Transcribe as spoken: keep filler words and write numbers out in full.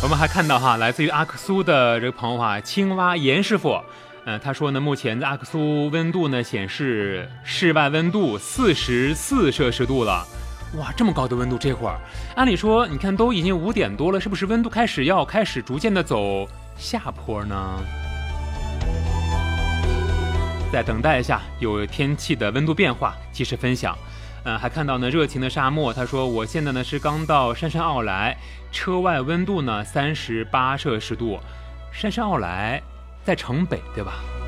我们还看到哈，来自于阿克苏的这个朋友哈，青蛙严师傅，嗯、呃，他说呢，目前在阿克苏温度呢显示室外温度四十四摄氏度了。哇，这么高的温度，这会儿，按理说，你看都已经五点多了，是不是温度开始要开始逐渐的走下坡呢？再等待一下，有天气的温度变化，及时分享。嗯，还看到呢，热情的沙漠，他说我现在呢是刚到杉杉奥莱，车外温度呢三十八摄氏度，杉杉奥莱在城北，对吧？